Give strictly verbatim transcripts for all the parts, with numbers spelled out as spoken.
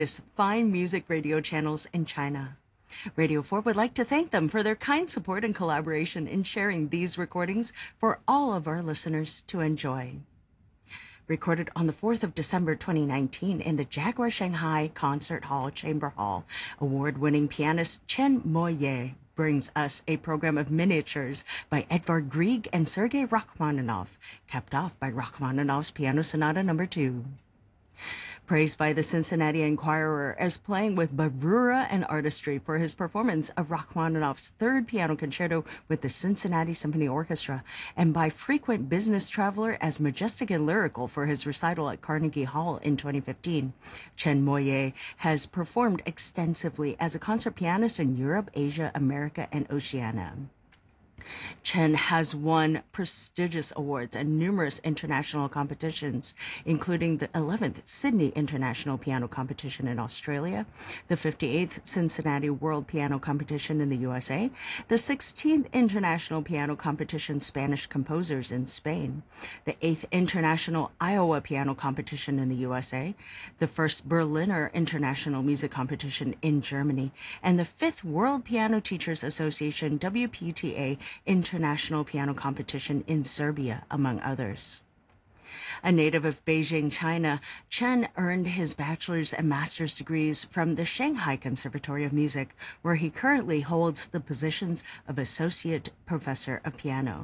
fine music radio channels in China. Radio four would like to thank them for their kind support and collaboration in sharing these recordings for all of our listeners to enjoy. Recorded on the fourth of December twenty nineteen in the Jaguar Shanghai Concert Hall Chamber Hall, award-winning pianist Chen Moye brings us a program of miniatures by Edvard Grieg and Sergei Rachmaninoff, capped off by Rachmaninoff's Piano Sonata number two. Praised by the Cincinnati Enquirer as playing with bravura and artistry for his performance of Rachmaninoff's third piano concerto with the Cincinnati Symphony Orchestra, and by frequent business traveler as majestic and lyrical for his recital at Carnegie Hall in twenty fifteen, Chen Moye has performed extensively as a concert pianist in Europe, Asia, America, and Oceania. Chen has won prestigious awards and numerous international competitions, including the eleventh Sydney International Piano Competition in Australia, the fifty-eighth Cincinnati World Piano Competition in the U S A, the sixteenth International Piano Competition Spanish Composers in Spain, the eighth International Iowa Piano Competition in the U S A, the first Berliner International Music Competition in Germany, and the fifth World Piano Teachers Association W P T A International Piano Competition in Serbia, among others. A native of Beijing, China, Chen earned his bachelor's and master's degrees from the Shanghai Conservatory of Music, where he currently holds the positions of Associate Professor of Piano.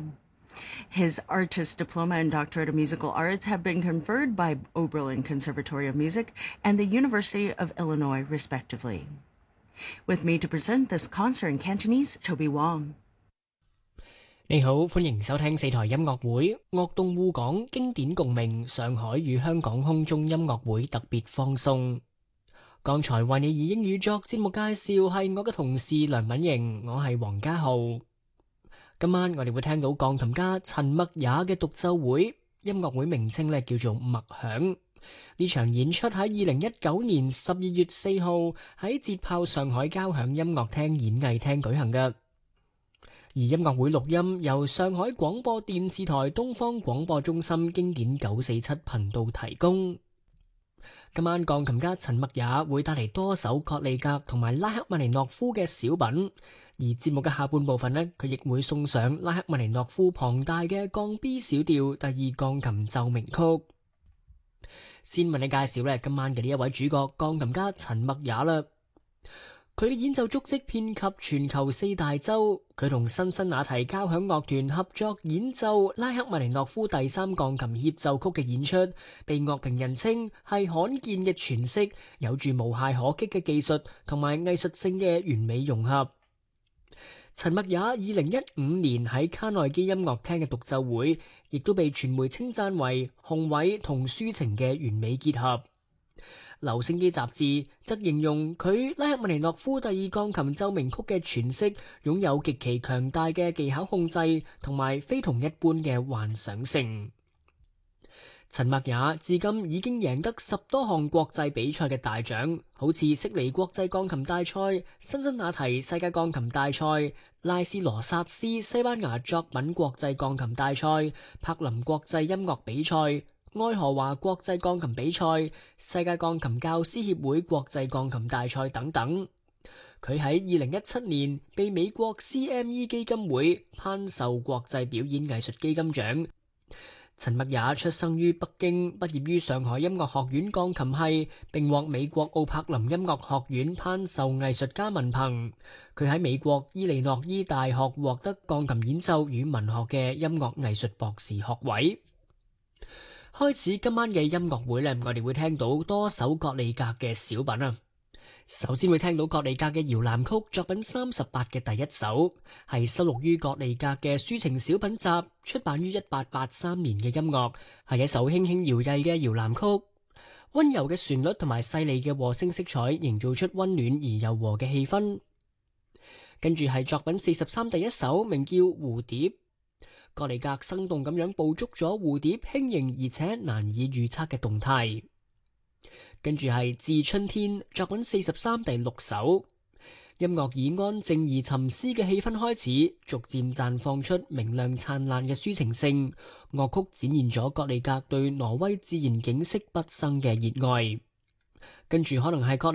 His artist diploma and doctorate of musical arts have been conferred by Oberlin Conservatory of Music and the University of Illinois, respectively. With me to present this concert in Cantonese, Toby Wong. 你好，歡迎收聽四台音樂會樂動滬港經典共鳴上海與香港空中音樂會特別放送。剛才為你以英語作節目介紹係我嘅同事梁敏瑩，我係黃家浩。今晚我哋會聽到鋼琴家陳默也嘅獨奏會，音樂會名稱咧叫做默響。呢場演出喺二零一九年十二月四號喺捷豹上海交響音樂廳演藝廳舉行嘅。而音樂會錄音由上海廣播電視台東方廣播中心經典九四七頻道提供。今晚鋼琴家陳默也會帶嚟多首葛利格同埋拉赫曼尼諾夫嘅小品，而節目嘅下半部分呢，佢亦會送上拉赫曼尼諾夫龐大嘅降 B 小調第二鋼琴奏鳴曲。先為你介紹呢今晚嘅呢一位主角鋼琴家陳默也啦。佢嘅演奏足跡遍及全球四大洲，佢同辛辛那提交響樂團合作演奏拉赫曼尼諾夫第三鋼琴協奏曲嘅演出，被樂評人稱係罕見嘅詮釋，有住無懈可擊嘅技術同埋藝術性嘅完美融合。陳默也二零一五年喺卡內基音樂廳嘅獨奏會，亦都被傳媒稱讚為雄偉同抒情嘅完美結合。留聲機雜誌則形容佢拉赫曼尼諾夫第二鋼琴奏鳴曲嘅詮釋擁有極其強大嘅技巧控制同埋非同一般嘅幻想性。陳默也至今已經贏得十多項國際比賽嘅大獎，好似悉尼國際鋼琴大賽、辛辛那提世界鋼琴大賽、拉斯羅薩斯西班牙作品國際鋼琴大賽、柏林國際音樂比賽、愛荷華國際鋼琴比賽、世界鋼琴教師協會國際鋼琴大賽等等。佢喺二零一七年被美國 C M E 基金會頒授國際表演藝術基金獎。陳默也出生於北京，畢業於上海音樂學院鋼琴系，並獲美國奧柏林音樂學院頒授藝術家文憑。佢喺美國伊利諾伊大學獲得鋼琴演奏與文學嘅音樂藝術博士學位。開始今晚嘅音樂會呢，我哋會聽到多首葛利格嘅小品啊。首先會聽到葛利格嘅搖籃曲作品三十八嘅第一首，係收錄於葛利格嘅抒情小品集，出版於一八八三年嘅音樂，係一首輕輕搖曳嘅搖籃曲。溫柔嘅旋律同埋細膩嘅和聲色彩，營造出溫暖而柔和嘅氣氛。跟住係作品四十三第一首，名叫蝴蝶。葛利格生動咁樣捕捉咗蝴蝶輕盈而且難以預測嘅動態。跟住係致春天，作品四十三第六首，音樂以安靜而沉思嘅氣氛開始，逐漸綻放出明亮燦爛嘅抒情性。樂曲展現咗葛利格對挪威自然景色畢生嘅熱愛。 跟住可能係確